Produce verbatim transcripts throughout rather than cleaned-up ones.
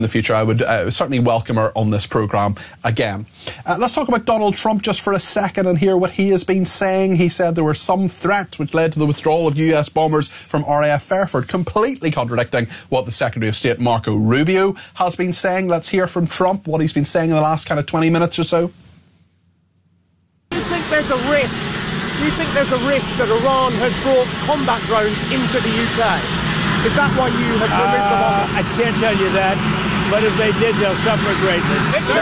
in the future, I would uh, certainly welcome her on this programme again. Uh, let's talk about Donald Trump just for a second and hear what he has been saying. He said there were some threats which led to the withdrawal of U S bombers from R A F Fairford, completely contradicting what the Secretary of State Marco Rubio has been saying. Let's hear from Trump what he's been saying in the last kind of twenty minutes or so. Do you think there's a risk? Do you think there's a risk that Iran has brought combat drones into the U K? Is that why you have removed them off? I can't tell you that. But if they did, they'll suffer greatly.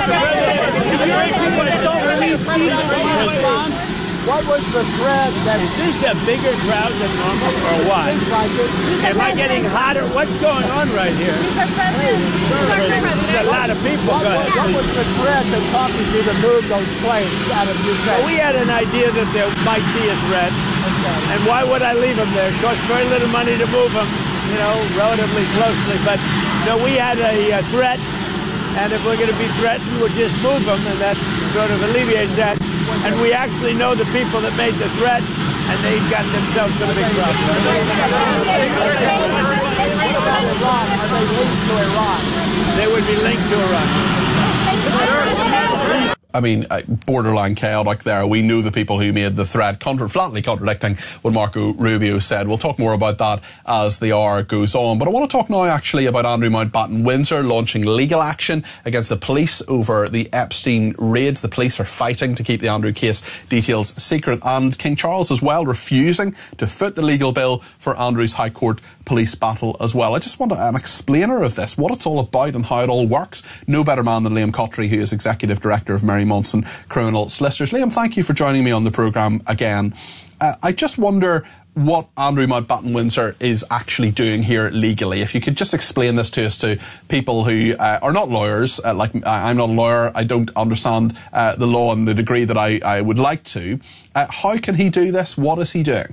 What was the threat that... Is this a bigger crowd than normal or what? Seems like it. Am I getting hotter? What's going on right here? There's a lot of people. What, what, what was the threat that caused you to move those planes out of U K? Well, we had an idea that there might be a threat. Okay. And why would I leave them there? It costs very little money to move them, you know, relatively closely. But so we had a, a threat, and if we're going to be threatened, we'll just move them, and that sort of alleviates that. And we actually know the people that made the threat, and they've got themselves in a big problem. Are they linked to Iran? They would be linked to Iran. I mean, uh, borderline chaotic there. We knew the people who made the threat, contra- flatly contradicting what Marco Rubio said. We'll talk more about that as the hour goes on. But I want to talk now actually about Andrew Mountbatten Windsor launching legal action against the police over the Epstein raids. The police are fighting to keep the Andrew case details secret, and King Charles as well refusing to foot the legal bill for Andrew's High Court police battle as well. I just want an explainer of this, what it's all about and how it all works. No better man than Liam Cottery, who is Executive Director of Mary Monson Criminal Solicitors. Liam, thank you for joining me on the programme again. Uh, I just wonder what Andrew Mountbatten Windsor is actually doing here legally. If you could just explain this to us, to people who uh, are not lawyers, uh, like I'm not a lawyer, I don't understand uh, the law in the degree that I, I would like to. Uh, how can he do this? What is he doing?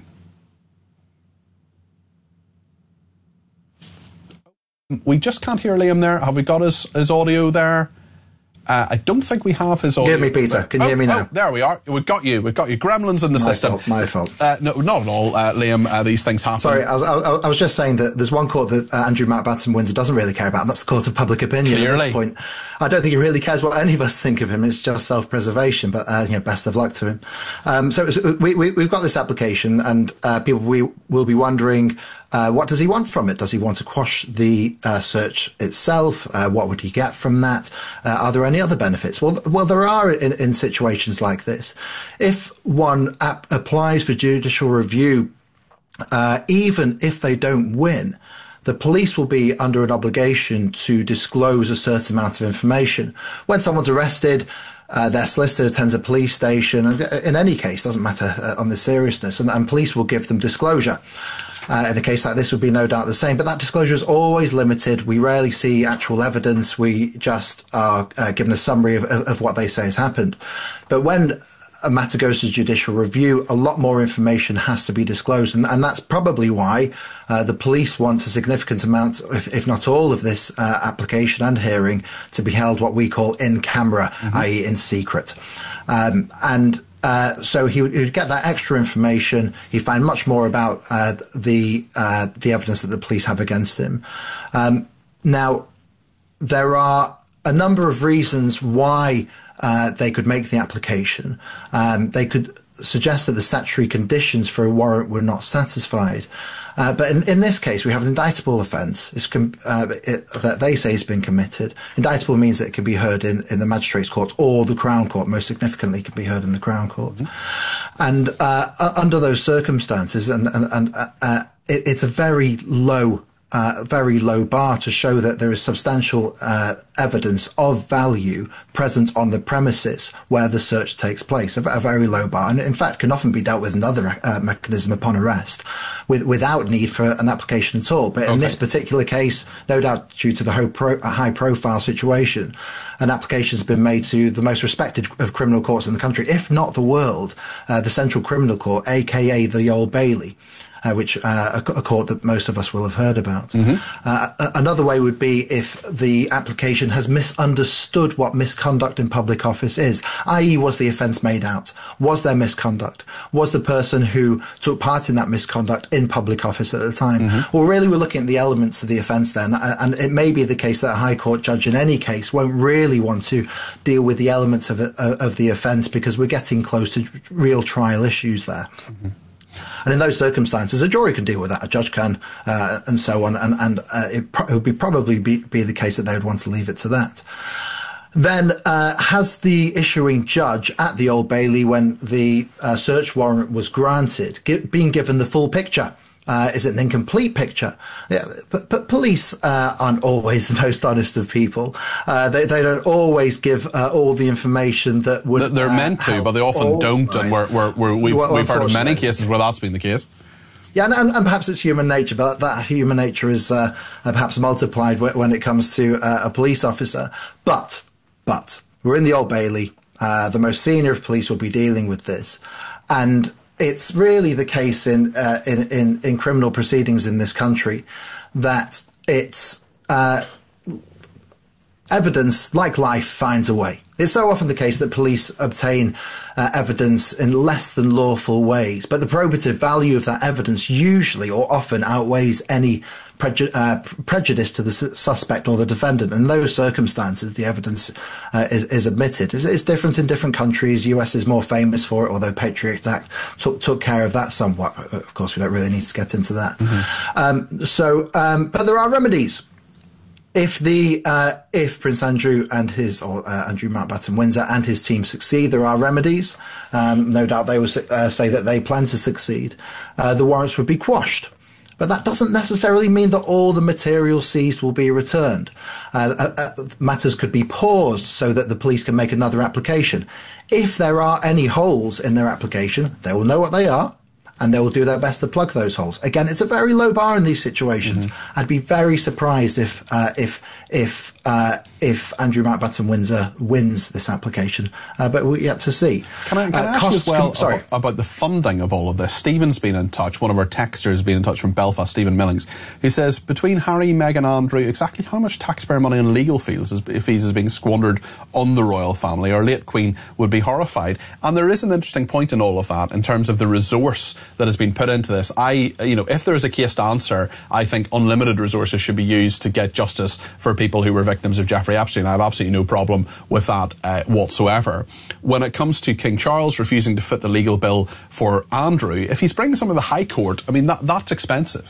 We just can't hear Liam there. Have we got his, his audio there? Uh, I don't think we have his audio. Hear me, Peter. Can you oh, hear me now? Oh, there we are. We've got you. We've got you. Gremlins in the my system. Fault, my fault. Uh, no, not at all, uh, Liam. Uh, these things happen. Sorry, I was, I, I was just saying that there's one court that uh, Andrew Mountbatten Windsor doesn't really care about, and that's the court of public opinion. Clearly. At this point, I don't think he really cares what any of us think of him. It's just self-preservation. But uh, you know, best of luck to him. Um, so so we, we, we've got this application, and uh, people we will be wondering. Uh, what does he want from it? Does he want to quash the uh, search itself? Uh, what would he get from that? Uh, are there any other benefits? Well, well, there are in, in situations like this. If one ap- applies for judicial review, uh, even if they don't win, the police will be under an obligation to disclose a certain amount of information. When someone's arrested, Uh, their solicitor attends a police station, and in any case, doesn't matter uh, on the seriousness, and, and police will give them disclosure. Uh, in a case like this would be no doubt the same, but that disclosure is always limited. We rarely see actual evidence. We just are uh, given a summary of, of, of what they say has happened. But when a matter goes to judicial review, a lot more information has to be disclosed, and, and that's probably why uh, the police want a significant amount, if, if not all of this uh, application and hearing to be held what we call in camera, mm-hmm. that is in secret. Um, and Uh, so he would, he would get that extra information. He find much more about uh, the uh, the evidence that the police have against him. Um, now, there are a number of reasons why uh, they could make the application. Um, they could suggest that the statutory conditions for a warrant were not satisfied. Uh, but in, in this case, we have an indictable offence it's com- uh, it, that they say has been committed. Indictable means that it can be heard in, in the magistrates' court or the Crown Court. Most significantly, it can be heard in the Crown Court. Mm-hmm. And uh, under those circumstances, and, and, and uh, uh, it, it's a very low Uh, very low bar to show that there is substantial uh, evidence of value present on the premises where the search takes place. A, a very low bar, and in fact can often be dealt with another uh, mechanism upon arrest, with, without need for an application at all. But okay. in this particular case, no doubt due to the high, pro, high profile situation, an application has been made to the most respected of criminal courts in the country, if not the world, uh, the Central Criminal Court, aka the Old Bailey. Uh, which uh, a, a court that most of us will have heard about. Mm-hmm. Uh, another way would be if the application has misunderstood what misconduct in public office is, that is was the offence made out? Was there misconduct? Was the person who took part in that misconduct in public office at the time. Mm-hmm. Well, really, we're looking at the elements of the offence then, and it may be the case that a High Court judge in any case won't really want to deal with the elements of, it, of the offence because we're getting close to real trial issues there. Mm-hmm. And in those circumstances, a jury can deal with that, a judge can, uh, and so on, and, and uh, it, pro- it would be probably be, be the case that they would want to leave it to that. Then uh, has the issuing judge at the Old Bailey, when the uh, search warrant was granted, gi- been given the full picture? Uh, is it an incomplete picture? Yeah, but, but police uh, aren't always the most honest of people. Uh, they, they don't always give uh, all the information that would. They're uh, meant to, but they often all, don't. right. And we're, we're, we're, we've, well, we've heard of many cases where that's been the case. Yeah, and, and, and perhaps it's human nature, but that human nature is uh, perhaps multiplied when it comes to uh, a police officer. But, but we're in the Old Bailey. Uh, the most senior of police will be dealing with this, and it's really the case in, uh, in in in criminal proceedings in this country that it's uh, evidence, like life, finds a way. It's so often the case that police obtain uh, evidence in less than lawful ways, but the probative value of that evidence usually or often outweighs any preju- uh, prejudice to the su- suspect or the defendant. In those circumstances, the evidence uh, is, is admitted. It's, it's different in different countries. U S is more famous for it, although Patriot Act took, took care of that somewhat. Of course, we don't really need to get into that. Mm-hmm. Um, so, um, but there are remedies. If the uh, if Prince Andrew and his or uh, Andrew Mountbatten Windsor and his team succeed, there are remedies. Um, no doubt they will uh, say that they plan to succeed. Uh, the warrants would be quashed, but that doesn't necessarily mean that all the material seized will be returned. Uh, uh, uh, matters could be paused so that the police can make another application. If there are any holes in their application, they will know what they are, and they will do their best to plug those holes. Again, it's a very low bar in these situations. Mm-hmm. I'd be very surprised if uh, if if uh, if Andrew Mountbatten Windsor wins this application, uh, but we're yet to see. Can I, can uh, I ask you as well com- sorry. about, about the funding of all of this? Stephen's been in touch, one of our texters has been in touch from Belfast, Stephen Millings, who says, between Harry, Meghan, Andrew, exactly how much taxpayer money and legal fees is, fees is being squandered on the royal family? Our late Queen would be horrified. And there is an interesting point in all of that in terms of the resource that has been put into this. I, you know, if there is a case to answer, I think unlimited resources should be used to get justice for people who were victims of Jeffrey Epstein. I have absolutely no problem with that uh, whatsoever. When it comes to King Charles refusing to fit the legal bill for Andrew, if he's bringing something to the High Court, I mean, that that's expensive.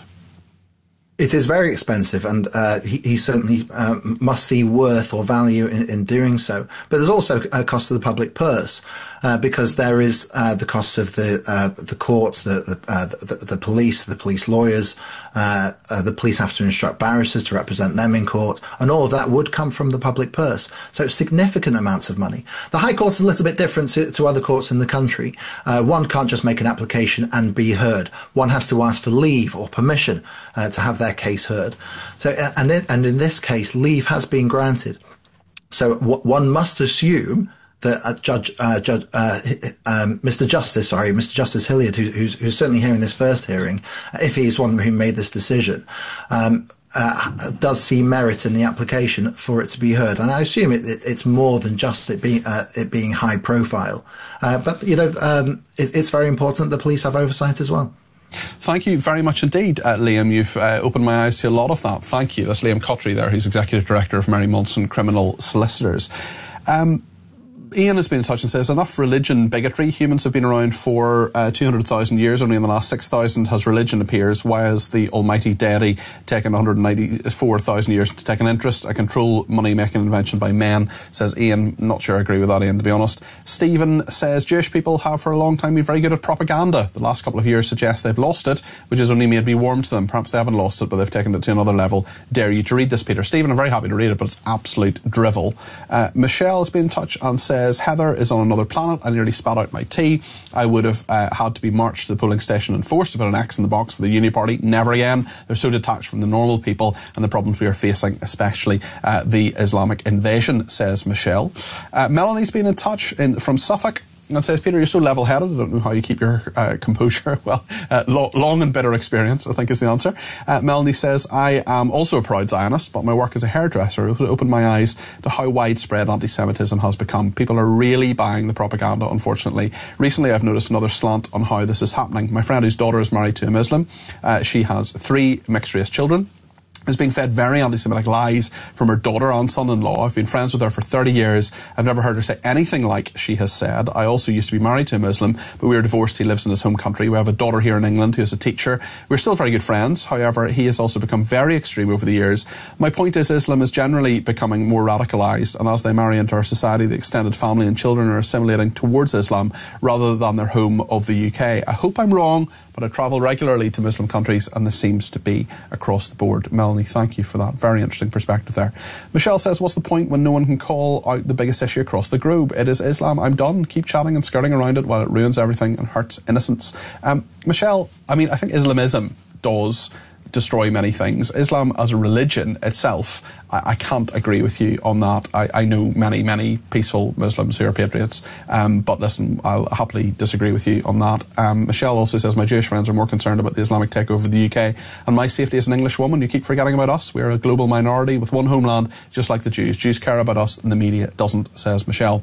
It is very expensive, and uh, he, he certainly uh, must see worth or value in, in doing so. But there's also a cost to the public purse, uh, because there is uh, the cost of the uh, the courts, the the, uh, the the police, the police lawyers. Uh, uh, the police have to instruct barristers to represent them in court, and all of that would come from the public purse. So significant amounts of money. The High Court's a little bit different to, to other courts in the country. Uh, one can't just make an application and be heard. One has to ask for leave or permission uh, to have their case heard. So, and in, and in this case, leave has been granted. So w- one must assume that uh, Judge, uh, Judge, uh, um, Mister Justice, sorry, Mister Justice Hilliard, who, who's, who's certainly hearing this first hearing, if he is one who made this decision, um, uh, does see merit in the application for it to be heard. And I assume it, it, it's more than just it being uh, it being high profile. Uh, but you know, um, it, it's very important that the police have oversight as well. Thank you very much indeed, uh, Liam. You've uh, opened my eyes to a lot of that. Thank you. That's Liam Cottery there, who's Executive Director of Mary Munson Criminal Solicitors. Um, Ian has been in touch and says, enough religion bigotry. Humans have been around for uh, two hundred thousand years. Only in the last six thousand has religion appears. Why has the almighty deity taken one hundred ninety-four thousand years to take an interest? A control money-making invention by men, says Ian. Not sure I agree with that, Ian, to be honest. Stephen says, Jewish people have for a long time been very good at propaganda. The last couple of years suggest they've lost it, which has only made me warm to them. Perhaps they haven't lost it, but they've taken it to another level. Dare you to read this, Peter? Stephen, I'm very happy to read it, but it's absolute drivel. Uh, Michelle has been in touch and says, Heather is on another planet. I nearly spat out my tea. I would have uh, had to be marched to the polling station and forced to put an X in the box for the Uni Party. Never again. They're so detached from the normal people and the problems we are facing, especially uh, the Islamic invasion, says Michelle. Uh, Melanie's been in touch in, from Suffolk. and says, Peter, you're so level-headed, I don't know how you keep your uh, composure. Well, uh, lo- long and bitter experience, I think is the answer. Uh, Melanie says, I am also a proud Zionist, but my work as a hairdresser opened my eyes to how widespread anti-Semitism has become. People are really buying the propaganda, unfortunately. Recently, I've noticed another slant on how this is happening. My friend whose daughter is married to a Muslim, uh, she has three mixed-race children, is being fed very anti-Semitic lies from her daughter and son-in-law. I've been friends with her for thirty years. I've never heard her say anything like she has said. I also used to be married to a Muslim, but we were divorced. He lives in his home country. We have a daughter here in England who is a teacher. We're still very good friends. However, he has also become very extreme over the years. My point is, Islam is generally becoming more radicalised, and as they marry into our society, the extended family and children are assimilating towards Islam rather than their home of the U K. I hope I'm wrong, but I travel regularly to Muslim countries, and this seems to be across the board. Melanie, thank you for that. Very interesting perspective there. Michelle says, what's the point when no one can call out the biggest issue across the globe? It is Islam. I'm done. Keep chatting and skirting around it while it ruins everything and hurts innocence. Um, Michelle, I mean, I think Islamism does destroy many things. Islam as a religion itself, I, I can't agree with you on that. I, I know many, many peaceful Muslims who are patriots, um, but listen, I'll happily disagree with you on that. Um, Michelle also says, my Jewish friends are more concerned about the Islamic takeover of the U K and my safety as an English woman. You keep forgetting about us. We are a global minority with one homeland, just like the Jews. Jews care about us and the media doesn't, says Michelle.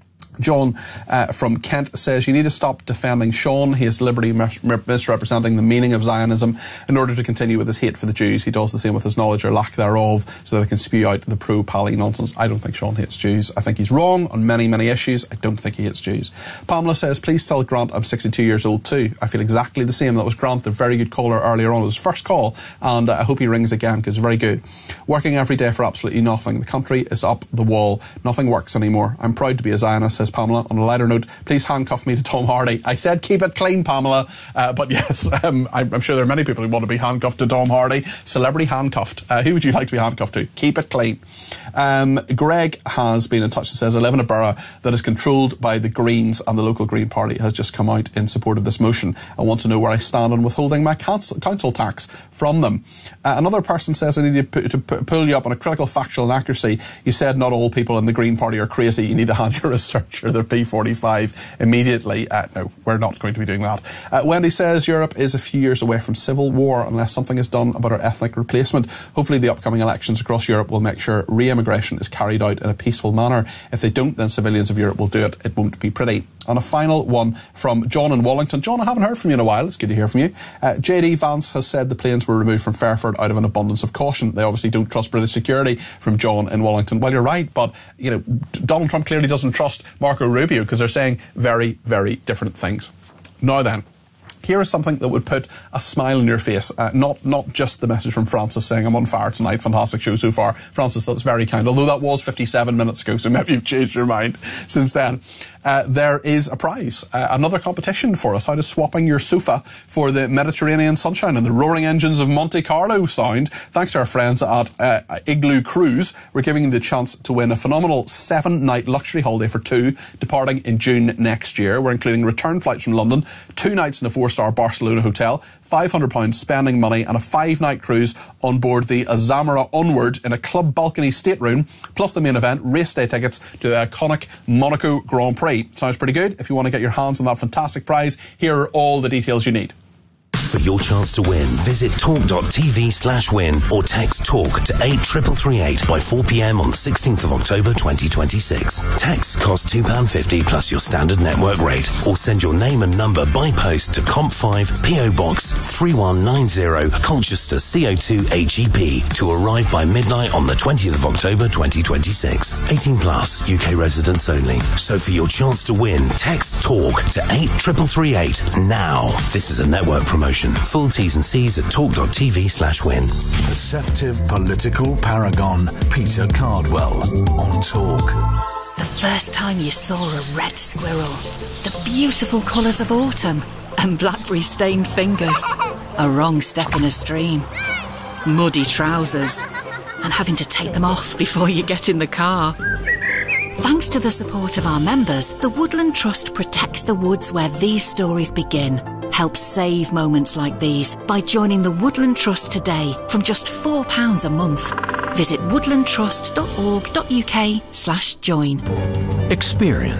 John uh, from Kent says, you need to stop defending Sean. He is deliberately mis- misrepresenting the meaning of Zionism in order to continue with his hate for the Jews. He does the same with his knowledge or lack thereof so that he can spew out the pro-Pali nonsense. I don't think Sean hates Jews. I think he's wrong on many, many issues. I don't think he hates Jews. Pamela says, please tell Grant I'm sixty-two years old too. I feel exactly the same. That was Grant, the very good caller earlier on. It was his first call, and uh, I hope he rings again because it's very good. Working every day for absolutely nothing. The country is up the wall. Nothing works anymore. I'm proud to be a Zionist, says Pamela. On a lighter note, please handcuff me to Tom Hardy. I said keep it clean, Pamela, uh, but yes, um, I'm, I'm sure there are many people who want to be handcuffed to Tom Hardy. Celebrity handcuffed. Uh, who would you like to be handcuffed to? Keep it clean. Um, Greg has been in touch and says, I live in a borough that is controlled by the Greens and the local Green Party has just come out in support of this motion. I want to know where I stand on withholding my council, council tax from them. Uh, another person says, I need to, p- to p- pull you up on a critical factual inaccuracy. You said not all people in the Green Party are crazy. You need to hand your researcher their P forty-five immediately. Uh, no, we're not going to be doing that. Uh, Wendy says, Europe is a few years away from civil war unless something is done about our ethnic replacement. Hopefully the upcoming elections across Europe will make sure re-immigration is carried out in a peaceful manner. If they don't, then civilians of Europe will do it. It won't be pretty. And a final one from John in Wallington. John, I haven't heard from you in a while. It's good to hear from you. Uh, J D Vance has said the planes were removed from Fairford out of an abundance of caution. They obviously don't trust British security, from John in Wallington. Well, you're right, but you know, Donald Trump clearly doesn't trust Marco Rubio because they're saying very, very different things. Now then, here is something that would put a smile on your face. Uh, not not just the message from Francis saying, I'm on fire tonight, fantastic show so far. Francis, that's very kind, although that was fifty-seven minutes ago, so maybe you've changed your mind since then. Uh, there is a prize, uh, another competition for us. How does swapping your sofa for the Mediterranean sunshine and the roaring engines of Monte Carlo sound? Thanks to our friends at uh, Igloo Cruise, we're giving you the chance to win a phenomenal seven-night luxury holiday for two, departing in June next year. We're including return flights from London, two nights in a four-star Barcelona hotel, five hundred pounds spending money, and a five-night cruise on board the Azamara Onward in a club balcony stateroom, plus the main event, race day tickets to the iconic Monaco Grand Prix. Sounds pretty good. If you want to get your hands on that fantastic prize, here are all the details you need. For your chance to win, visit talk.tv slash win or text TALK to eight three three eight by four p.m. on sixteenth of October twenty twenty-six. Texts cost two pounds fifty plus your standard network rate, or send your name and number by post to Comp five, P O Box three one nine zero, Colchester C O two H E P, to arrive by midnight on the twentieth of October twenty twenty-six. eighteen plus, U K residents only. So for your chance to win, text TALK to eight three three eight now. This is a network promotion. Full T's and C's at talk.tv slash win. Perceptive political paragon Peter Cardwell on Talk. The first time you saw a red squirrel, the beautiful colours of autumn, and blackberry-stained fingers, a wrong step in a stream, muddy trousers, and having to take them off before you get in the car. Thanks to the support of our members, the Woodland Trust protects the woods where these stories begin. Help save moments like these by joining the Woodland Trust today from just four pounds a month. Visit woodlandtrust.org.uk slash join. Experience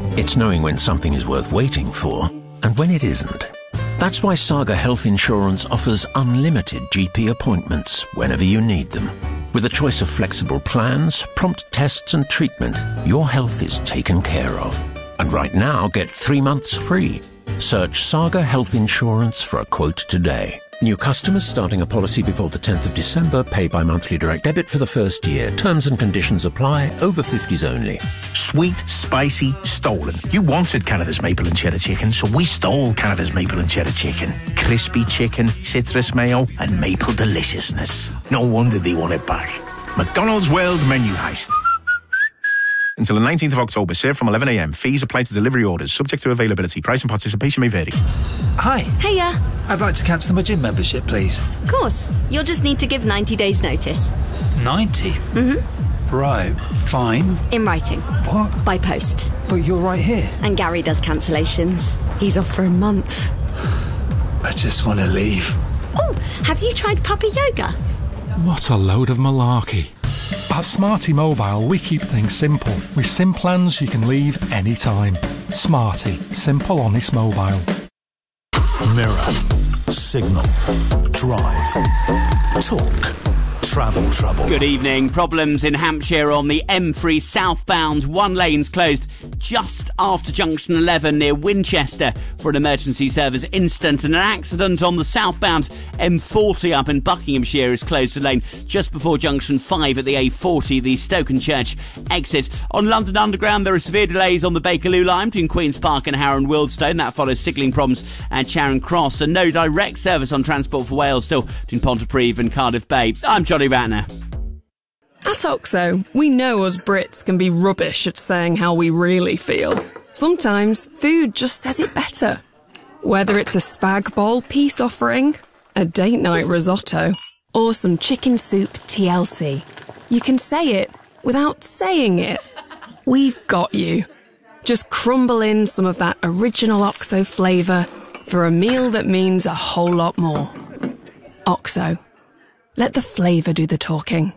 It's knowing when something is worth waiting for and when it isn't. That's why Saga Health Insurance offers unlimited G P appointments whenever you need them. With a choice of flexible plans, prompt tests and treatment, your health is taken care of. And right now, get three months free. Search Saga Health Insurance for a quote today. New customers starting a policy before the tenth of December pay by monthly direct debit for the first year. Terms and conditions apply. Over fifties only. Sweet, spicy, stolen. You wanted Canada's maple and cheddar chicken, so we stole Canada's maple and cheddar chicken. Crispy chicken, citrus mayo, and maple deliciousness. No wonder they want it back. McDonald's World Menu Heist. Until the nineteenth of October, served from eleven a m. Fees apply to delivery orders, subject to availability. Price and participation may vary. Hi. Hiya. I'd like to cancel my gym membership, please. Of course. You'll just need to give ninety days notice. ninety? Mm-hmm. Right. Fine. In writing. What? By post. But you're right here. And Gary does cancellations. He's off for a month. I just want to leave. Oh, have you tried Puppy Yoga? What a load of malarkey. At Smarty Mobile, we keep things simple. With SIM plans you can leave anytime. Smarty. Simple, honest mobile. Mirror. Signal. Drive. Talk. Travel trouble. Good evening. Problems in Hampshire on the M three southbound. One lane's closed just after junction eleven near Winchester for an emergency service incident, and an accident on the southbound M forty up in Buckinghamshire has closed a lane just before junction five at the A forty, the Stokenchurch exit. On London Underground, there are severe delays on the Bakerloo line between Queen's Park and Harrow and Wildstone. That follows signalling problems at Charing Cross, and no direct service on Transport for Wales still between Pontypridd and Cardiff Bay. I'm Johnny Ratner. At OXO, we know us Brits can be rubbish at saying how we really feel. Sometimes food just says it better. Whether it's a spag bol peace offering, a date night risotto, or some chicken soup T L C, you can say it without saying it. We've got you. Just crumble in some of that original OXO flavour for a meal that means a whole lot more. OXO. Let the flavour do the talking.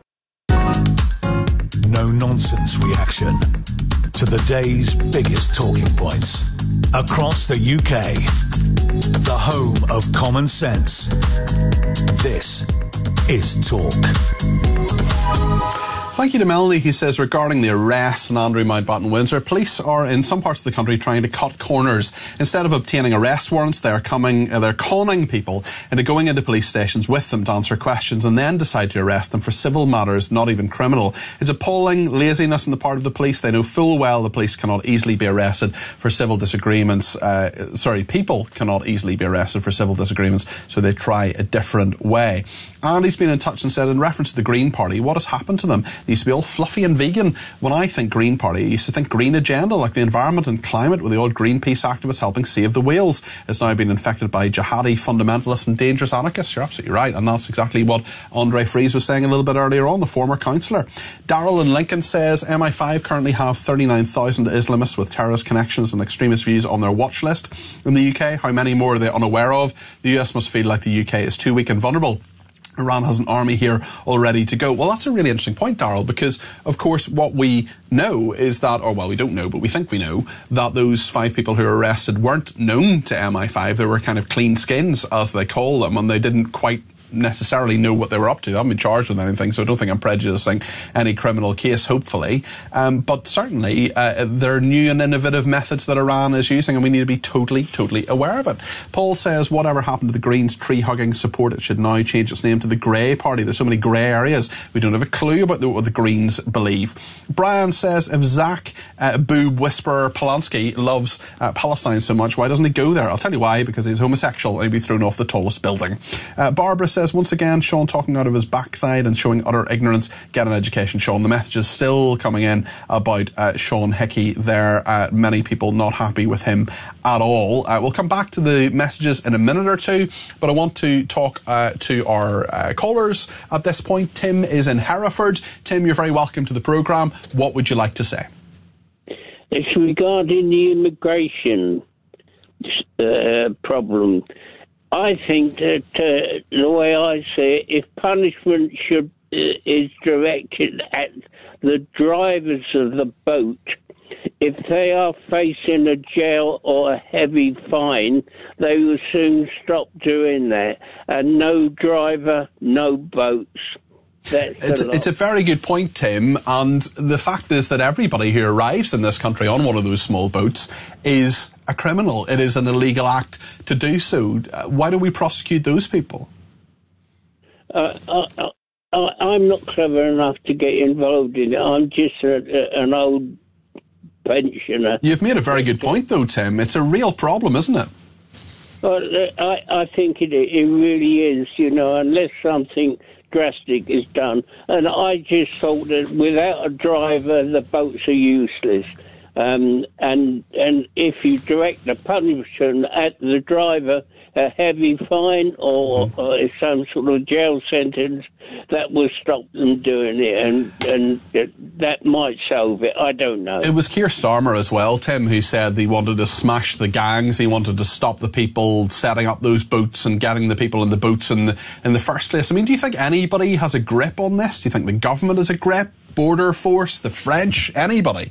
No nonsense reaction to the day's biggest talking points across the U K. The home of common sense. This is Talk. Thank you to Melanie, who says, regarding the arrest in Andrew Mountbatten Windsor, police are in some parts of the country trying to cut corners. Instead of obtaining arrest warrants, they're coming, uh, they're conning people into going into police stations with them to answer questions and then decide to arrest them for civil matters, not even criminal. It's appalling laziness on the part of the police. They know full well the police cannot easily be arrested for civil disagreements. Uh, sorry, people cannot easily be arrested for civil disagreements, so they try a different way. Andy's been in touch and said, in reference to the Green Party, what has happened to them? They used to be all fluffy and vegan. When I think Green Party, I used to think green agenda, like the environment and climate, with the old Greenpeace activists helping save the whales. It's now been infected by jihadi fundamentalists and dangerous anarchists. You're absolutely right, and that's exactly what Andre Fries was saying a little bit earlier on, the former councillor. Darryl in Lincoln says M I five currently have thirty-nine thousand Islamists with terrorist connections and extremist views on their watch list. In the U K, how many more are they unaware of? The U S must feel like the U K is too weak and vulnerable. Iran has an army here all ready to go. Well, that's a really interesting point, Darryl, because, of course, what we know is that, or well, we don't know, but we think we know, that those five people who were arrested weren't known to M I five. They were kind of clean skins, as they call them, and they didn't quite necessarily know what they were up to. They haven't been charged with anything, so I don't think I'm prejudicing any criminal case, hopefully. Um, but certainly, uh, there are new and innovative methods that Iran is using, and we need to be totally, totally aware of it. Paul says, whatever happened to the Greens tree-hugging support, it should now change its name to the Grey Party. There's so many grey areas. We don't have a clue about the, what the Greens believe. Brian says, if Zach, uh, boob whisperer Polanski loves uh, Palestine so much, why doesn't he go there? I'll tell you why, because he's homosexual and he'd be thrown off the tallest building. Uh, Barbara says, once again, Sean talking out of his backside and showing utter ignorance. Get an education, Sean. The message is still coming in about uh, Sean Hickey there. Uh, many people not happy with him at all. Uh, we'll come back to the messages in a minute or two, but I want to talk uh, to our uh, callers at this point. Tim is in Hereford. Tim, you're very welcome to the programme. What would you like to say? It's regarding the immigration uh, problem. I think that uh, the way I see it, if punishment should uh, is directed at the drivers of the boat if they are facing a jail or a heavy fine, they will soon stop doing that. And no driver, no boats. That's it's, a lot. It's a very good point, Tim, and the fact is that everybody who arrives in this country on one of those small boats is a criminal. It is an illegal act to do so. Uh, why don't we prosecute those people? Uh, I, I, I'm not clever enough to get involved in it. I'm just a, a, an old pensioner. You've made a very good point, though, Tim. It's a real problem, isn't it? Well, I, I think it, it really is, you know, unless something drastic is done. And I just thought that without a driver, the boats are useless. Um, and and if you direct the punishment at the driver, a heavy fine or, or some sort of jail sentence, that will stop them doing it, and and that might solve it. I don't know. It was Keir Starmer as well, Tim, who said he wanted to smash the gangs. He wanted to stop the people setting up those boats and getting the people in the boats in the, in the first place. I mean, do you think anybody has a grip on this? Do you think the government has a grip? Border Force, the French, anybody?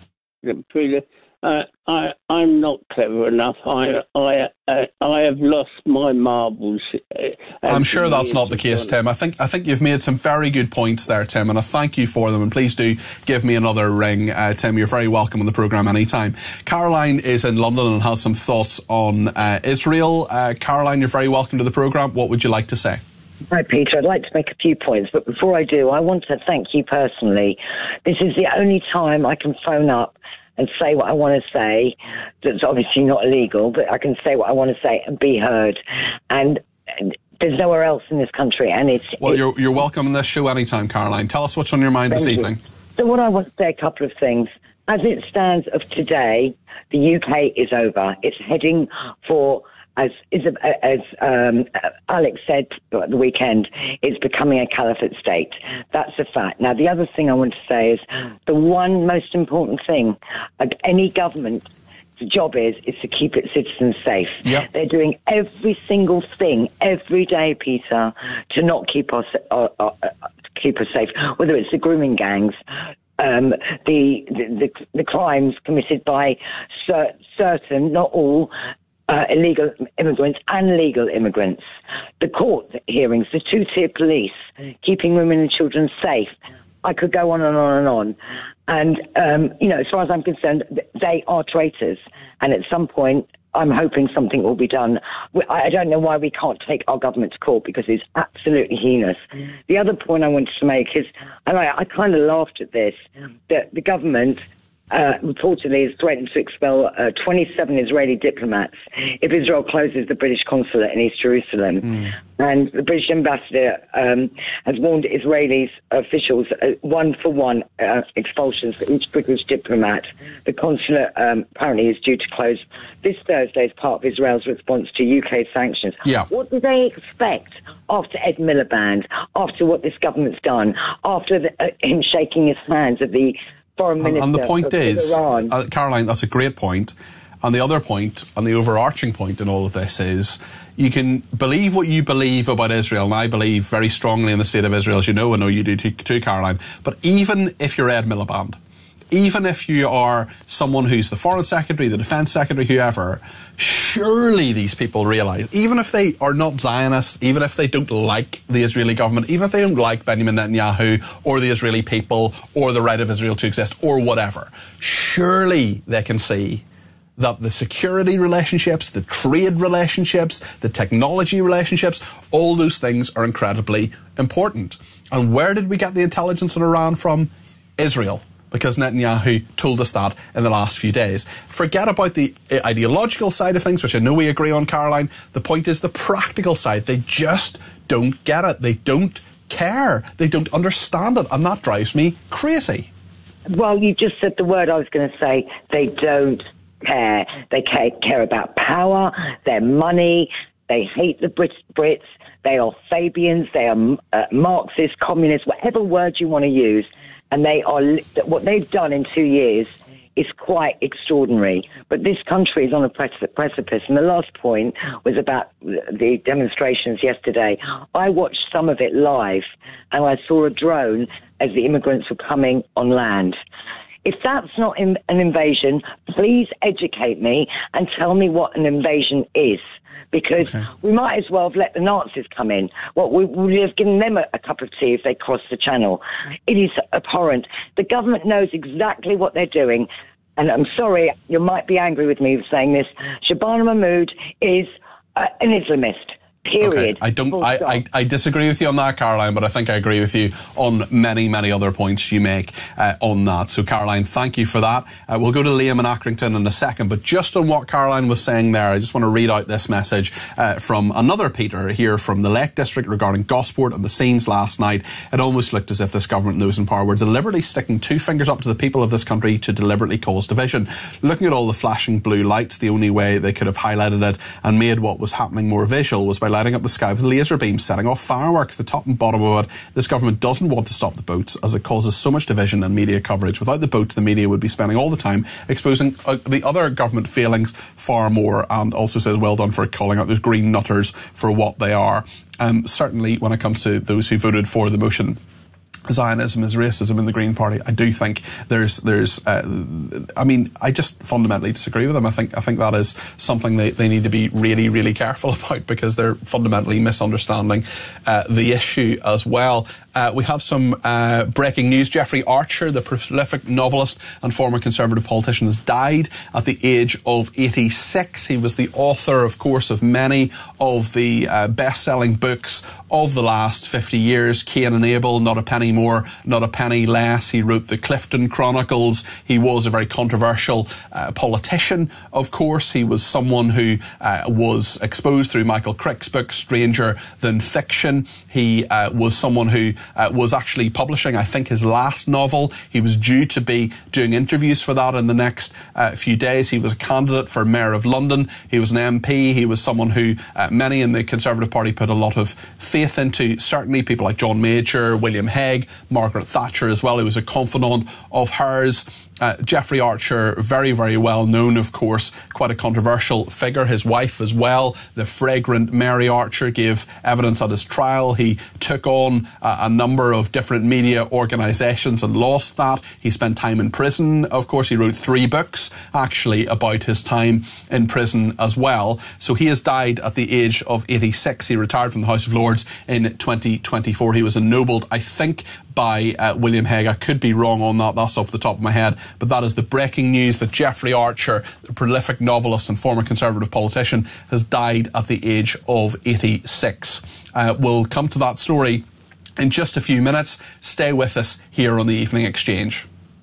Uh, I, I'm not clever enough. I, I, uh, I have lost my marbles. Uh, I'm sure that's not the case, Tim. I think I think you've made some very good points there, Tim, and I thank you for them. And please do give me another ring, uh, Tim. You're very welcome on the programme anytime. Caroline is in London and has some thoughts on uh, Israel. Uh, Caroline, you're very welcome to the programme. What would you like to say? Hi, Peter. I'd like to make a few points, but before I do, I want to thank you personally. This is the only time I can phone up and say what I want to say. That's obviously not illegal, but I can say what I want to say and be heard. And, and there's nowhere else in this country. And it's well, it's, you're you're welcome on this show anytime, Caroline. Tell us what's on your mind this evening. You. So what I want to say, a couple of things. As it stands of today, the U K is over. It's heading for, as as um, Alex said at the weekend, it's becoming a caliphate state. That's a fact. Now, the other thing I want to say is the one most important thing of any government's job is is to keep its citizens safe. Yep. They're doing every single thing every day, Peter, to not keep us uh, uh, keep us safe. Whether it's the grooming gangs. Um, the, the the crimes committed by cer- certain, not all, Uh, illegal immigrants and legal immigrants, the court hearings, the two-tier police, keeping women and children safe. I could go on and on and on. And, um, you know, as far as I'm concerned, they are traitors. And at some point, I'm hoping something will be done. I don't know why we can't take our government to court, because it's absolutely heinous. The other point I wanted to make is, and I, I kind of laughed at this, that the government Uh, reportedly is threatened to expel uh, twenty-seven Israeli diplomats if Israel closes the British consulate in East Jerusalem. Mm. And the British ambassador um, has warned Israeli officials uh, one for one uh, expulsions for each British diplomat. The consulate um, apparently is due to close this Thursday as part of Israel's response to U K sanctions. Yeah. What do they expect after Ed Miliband, after what this government's done, after the, uh, him shaking his hands at the foreign minister and the point of, is, of Iran. Uh, Caroline, that's a great point. And the other point, and the overarching point in all of this is, you can believe what you believe about Israel, and I believe very strongly in the state of Israel, as you know, I know you do too, Caroline. But even if you're Ed Miliband, even if you are someone who's the Foreign Secretary, the Defence Secretary, whoever, surely these people realise, even if they are not Zionists, even if they don't like the Israeli government, even if they don't like Benjamin Netanyahu or the Israeli people or the right of Israel to exist or whatever, surely they can see that the security relationships, the trade relationships, the technology relationships, all those things are incredibly important. And where did we get the intelligence on Iran from? Israel. Because Netanyahu told us that in the last few days. Forget about the ideological side of things, which I know we agree on, Caroline. The point is the practical side. They just don't get it. They don't care. They don't understand it. And that drives me crazy. Well, you just said the word I was going to say. They don't care. They care, care about power, their money. They hate the Brit- Brits. They are Fabians. They are uh, Marxists, communists, whatever word you want to use. And they are, what they've done in two years is quite extraordinary. But this country is on a precipice. And the last point was about the demonstrations yesterday. I watched some of it live, and I saw a drone as the immigrants were coming on land. If that's not in, an invasion, please educate me and tell me what an invasion is. Because okay. we might as well have let the Nazis come in. Well, we would have given them a, a cup of tea if they crossed the channel. It is abhorrent. The government knows exactly what they're doing. And I'm sorry, you might be angry with me for saying this. Shabana Mahmood is uh, an Islamist. Period. Okay. I don't. I, I, I disagree with you on that, Caroline, but I think I agree with you on many, many other points you make uh, on that. So, Caroline, thank you for that. Uh, we'll go to Liam in Accrington in a second, but just on what Caroline was saying there, I just want to read out this message uh, from another Peter here from the Lake District regarding Gosport and the scenes last night. It almost looked as if this government and those in power were deliberately sticking two fingers up to the people of this country to deliberately cause division. Looking at all the flashing blue lights, the only way they could have highlighted it and made what was happening more visual was by lighting up the sky with laser beams, setting off fireworks. The top and bottom of it, this government doesn't want to stop the boats as it causes so much division and media coverage. Without the boats, the media would be spending all the time exposing uh, the other government failings far more, and also says well done for calling out those green nutters for what they are. Um, certainly when it comes to those who voted for the motion, Zionism is racism in the Green Party, I do think there's, there's. Uh, I mean, I just fundamentally disagree with them. I think, I think that is something they, they need to be really, really careful about, because they're fundamentally misunderstanding uh, the issue as well. Uh, we have some uh, breaking news. Jeffrey Archer, the prolific novelist and former Conservative politician, has died at the age of eighty-six. He was the author, of course, of many of the uh, best-selling books of the last fifty years. Cain and Abel, Not a Penny More, Not a Penny Less. He wrote the Clifton Chronicles. He was a very controversial uh, politician, of course. He was someone who uh, was exposed through Michael Crick's book, Stranger Than Fiction. He uh, was someone who uh, was actually publishing, I think, his last novel. He was due to be doing interviews for that in the next uh, few days. He was a candidate for Mayor of London. He was an M P. He was someone who uh, many in the Conservative Party put a lot of faith into. Certainly people like John Major, William Hague, Margaret Thatcher as well. He was a confidant of hers. Uh, Jeffrey Archer, very, very well known, of course, quite a controversial figure. His wife as well, the fragrant Mary Archer, gave evidence at his trial. He took on uh, a number of different media organisations and lost that. He spent time in prison. Of course, he wrote three books, actually, about his time in prison as well. So he has died at the age of eighty-six. He retired from the House of Lords in twenty twenty-four. He was ennobled, I think, by uh, William Hague. I could be wrong on that. That's off the top of my head. But that is the breaking news that Jeffrey Archer, the prolific novelist and former Conservative politician, has died at the age of eighty-six. Uh, we'll come to that story in just a few minutes. Stay with us here on the Evening Exchange.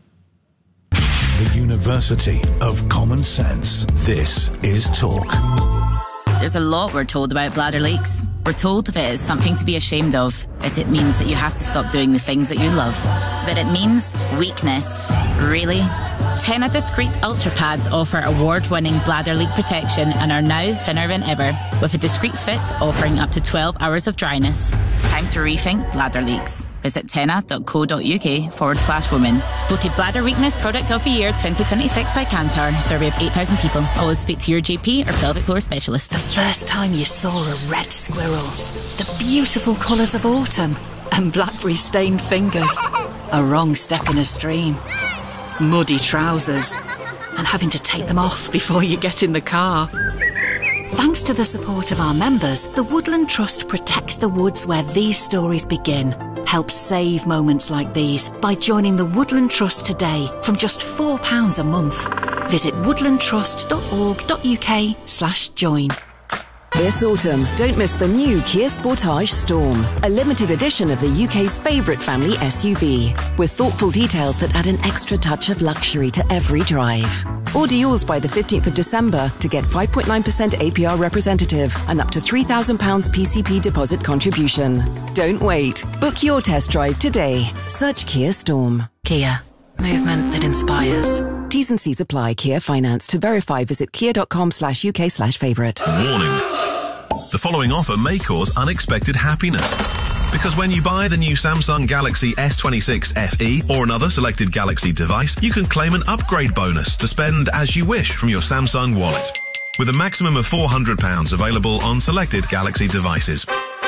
The University of Common Sense. This is Talk. There's a lot we're told about bladder leaks. We're told if it is something to be ashamed of, it, it means that you have to stop doing the things that you love. But it means weakness. Really? Tena Discreet Ultra Pads offer award-winning bladder leak protection and are now thinner than ever, with a discreet fit offering up to twelve hours of dryness. It's time to rethink bladder leaks. Visit tena.co.uk forward slash women. Voted Bladder Weakness Product of the Year twenty twenty-six by Kantar. Survey of eight thousand people. Always speak to your G P or pelvic floor specialist. The first time you saw a red squirrel, the beautiful colours of autumn, and blackberry-stained fingers. A wrong step in a stream. Muddy trousers. And having to take them off before you get in the car. Thanks to the support of our members, the Woodland Trust protects the woods where these stories begin. Help save moments like these by joining the Woodland Trust today from just four pounds a month. Visit woodlandtrust.org.uk slash join. This autumn, don't miss the new Kia Sportage Storm, a limited edition of the U K's favourite family S U V, with thoughtful details that add an extra touch of luxury to every drive. Order yours by the fifteenth of December to get five point nine percent A P R representative and up to three thousand pounds P C P deposit contribution. Don't wait. Book your test drive today. Search Kia Storm. Kia. Movement that inspires. T's and C's apply. Kia Finance. To verify, visit kia.com slash UK slash favourite. Warning. The following offer may cause unexpected happiness. Because when you buy the new Samsung Galaxy S twenty-six F E or another selected Galaxy device, you can claim an upgrade bonus to spend as you wish from your Samsung wallet, with a maximum of four hundred pounds available on selected Galaxy devices.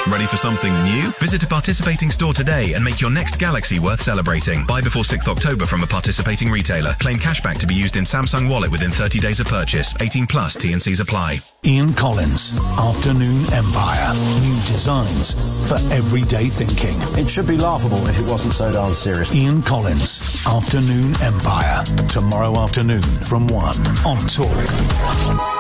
Ready for something new? Visit a participating store today and make your next Galaxy worth celebrating. Buy before sixth October from a participating retailer. Claim cashback to be used in Samsung Wallet within thirty days of purchase. eighteen plus, T and C's apply. Ian Collins, Afternoon Empire. New designs for everyday thinking. It should be laughable if it wasn't so darn serious. Ian Collins, Afternoon Empire. Tomorrow afternoon from one on Talk.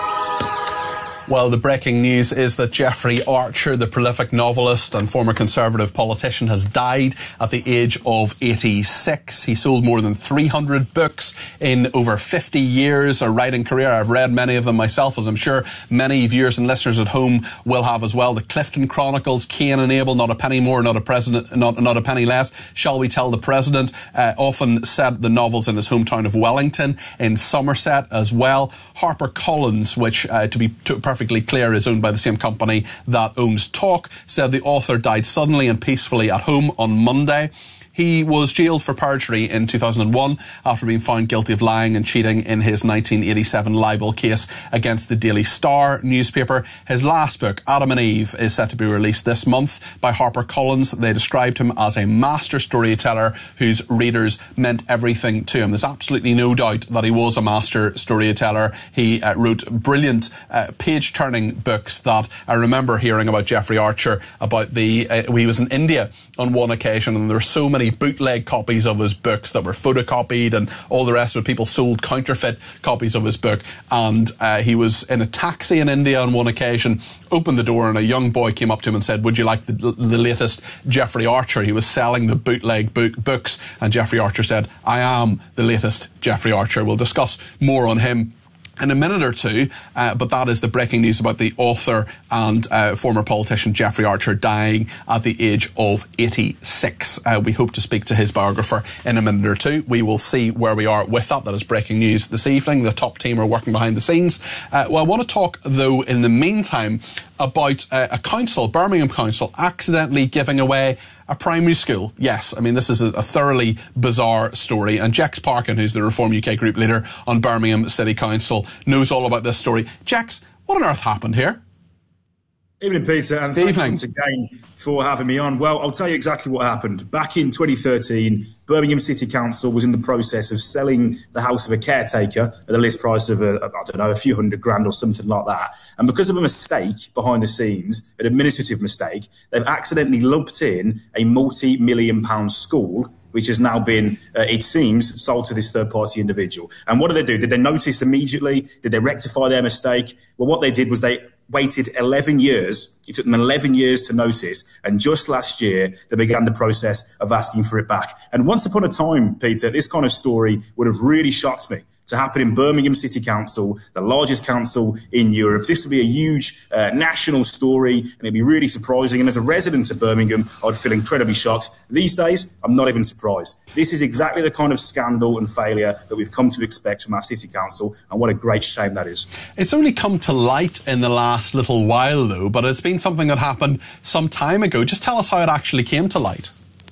Well, the breaking news is that Jeffrey Archer, the prolific novelist and former Conservative politician, has died at the age of eighty-six. He sold more than three hundred books in over fifty years, a writing career. I've read many of them myself, as I'm sure many viewers and listeners at home will have as well. The Clifton Chronicles, Cain and Abel, Not a Penny More, Not a President, Not, not a Penny Less, Shall We Tell the President, uh, often set the novels in his hometown of Wellington, in Somerset as well. HarperCollins, which, uh, to be to perfectly clear, is owned by the same company that owns Talk, said the author died suddenly and peacefully at home on Monday. He was jailed for perjury in two thousand one after being found guilty of lying and cheating in his nineteen eighty-seven libel case against the Daily Star newspaper. His last book, Adam and Eve, is set to be released this month by HarperCollins. They described him as a master storyteller whose readers meant everything to him. There's absolutely no doubt that he was a master storyteller. He uh, wrote brilliant uh, page-turning books that I remember hearing about Jeffrey Archer, about the, uh, he was in India on one occasion, and there were so many bootleg copies of his books that were photocopied and all the rest of it. People sold counterfeit copies of his book, and uh, he was in a taxi in India on one occasion, opened the door, and a young boy came up to him and said, "Would you like the, the latest Jeffrey Archer?" He was selling the bootleg book, books, and Jeffrey Archer said, "I am the latest Jeffrey Archer." We'll discuss more on him in a minute or two, uh, but that is the breaking news about the author and uh, former politician Jeffrey Archer dying at the age of eighty-six. Uh, we hope to speak to his biographer in a minute or two. We will see where we are with that. That is breaking news this evening. The top team are working behind the scenes. Uh, well, I want to talk, though, in the meantime, about uh, a council, Birmingham Council, accidentally giving away a primary school. Yes, I mean, this is a, a thoroughly bizarre story, and Jex Parkin, who's the Reform U K group leader on Birmingham City Council, knows all about this story. Jex, what on earth happened here? Evening, Peter, and Good thanks evening. once again for having me on. Well, I'll tell you exactly what happened. Back in twenty thirteen, Birmingham City Council was in the process of selling the house of a caretaker at a list price of, a, I don't know, a few hundred grand or something like that. And because of a mistake behind the scenes, an administrative mistake, they've accidentally lumped in a multi-million pound school, which has now been, uh, it seems, sold to this third-party individual. And what did they do? Did they notice immediately? Did they rectify their mistake? Well, what they did was they waited eleven years. It took them eleven years to notice. And just last year, they began the process of asking for it back. And once upon a time, Peter, this kind of story would have really shocked me to happen in Birmingham City Council, the largest council in Europe. This would be a huge uh, national story, and it'd be really surprising. And as a resident of Birmingham, I'd feel incredibly shocked. These days, I'm not even surprised. This is exactly the kind of scandal and failure that we've come to expect from our city council, and what a great shame that is. It's only come to light in the last little while, though, but it's been something that happened some time ago. Just tell us how it actually came to light.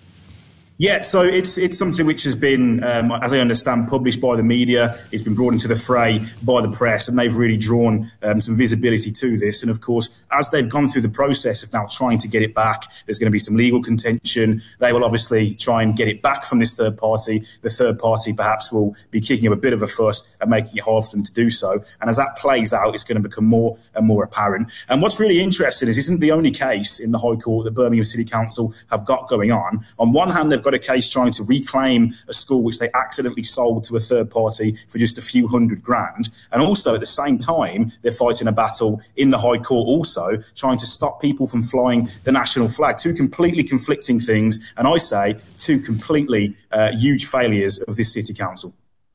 Yeah, so it's it's something which has been, um, as I understand, published by the media. It's been brought into the fray by the press, and they've really drawn um, some visibility to this. And of course, as they've gone through the process of now trying to get it back, there's going to be some legal contention. They will obviously try and get it back from this third party. The third party perhaps will be kicking up a bit of a fuss and making it hard for them to do so. And as that plays out, it's going to become more and more apparent. And what's really interesting is this isn't the only case in the High Court that Birmingham City Council have got going on. On one hand, they've got a case trying to reclaim a school which they accidentally sold to a third party for just a few hundred grand. And also at the same time, they're fighting a battle in the High Court also, trying to stop people from flying the national flag. Two completely conflicting things. And I say two completely uh, huge failures of this city council.